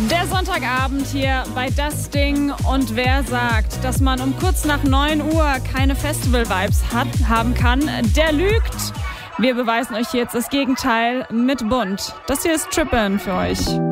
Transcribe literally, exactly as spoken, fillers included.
Der Sonntagabend hier bei Das Ding, und wer sagt, dass man um kurz nach neun Uhr keine Festival-Vibes hat, haben kann, der lügt. Wir beweisen euch jetzt das Gegenteil mit Bunt. Das hier ist Trippin' für euch.